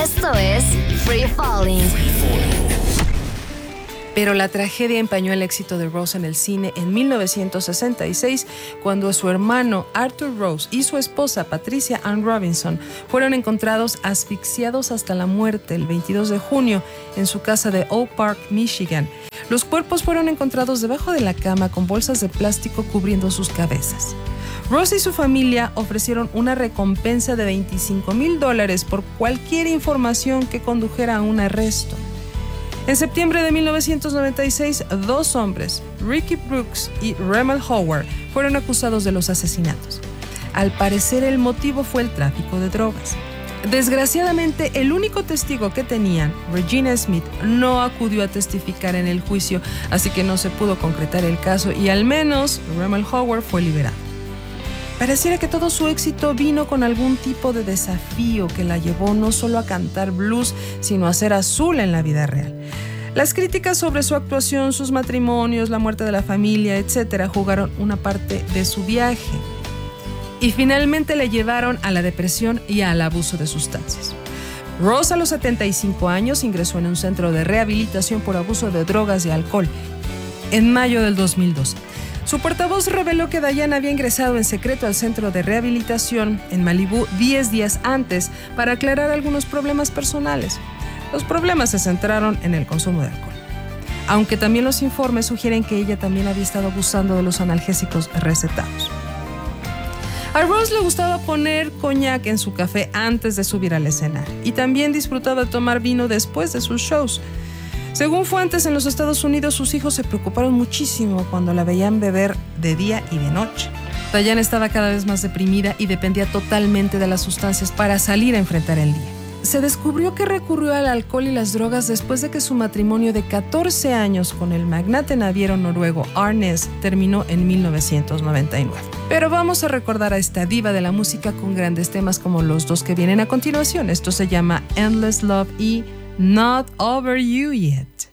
Esto es Free Falling. Pero la tragedia empañó el éxito de Rose en el cine en 1966, cuando su hermano Arthur Rose y su esposa Patricia Ann Robinson fueron encontrados asfixiados hasta la muerte el 22 de junio en su casa de Oak Park, Michigan. Los cuerpos fueron encontrados debajo de la cama con bolsas de plástico cubriendo sus cabezas. Rose y su familia ofrecieron una recompensa de $25,000 por cualquier información que condujera a un arresto. En septiembre de 1996, dos hombres, Ricky Brooks y Remel Howard, fueron acusados de los asesinatos. Al parecer, el motivo fue el tráfico de drogas. Desgraciadamente, el único testigo que tenían, Regina Smith, no acudió a testificar en el juicio, así que no se pudo concretar el caso y al menos Remel Howard fue liberado. Pareciera que todo su éxito vino con algún tipo de desafío que la llevó no solo a cantar blues, sino a ser azul en la vida real. Las críticas sobre su actuación, sus matrimonios, la muerte de la familia, etc., jugaron una parte de su viaje y finalmente le llevaron a la depresión y al abuso de sustancias. Rose, a los 75 años, ingresó en un centro de rehabilitación por abuso de drogas y alcohol en mayo del 2012. Su portavoz reveló que Diane había ingresado en secreto al centro de rehabilitación en Malibú 10 días antes para aclarar algunos problemas personales. Los problemas se centraron en el consumo de alcohol, aunque también los informes sugieren que ella también había estado abusando de los analgésicos recetados. A Rose le gustaba poner coñac en su café antes de subir al escenario y también disfrutaba de tomar vino después de sus shows. Según fuentes en los Estados Unidos, sus hijos se preocuparon muchísimo cuando la veían beber de día y de noche. Diane estaba cada vez más deprimida y dependía totalmente de las sustancias para salir a enfrentar el día. Se descubrió que recurrió al alcohol y las drogas después de que su matrimonio de 14 años con el magnate naviero noruego Arnes terminó en 1999. Pero vamos a recordar a esta diva de la música con grandes temas como los dos que vienen a continuación. Esto se llama Endless Love y Not Over You Yet.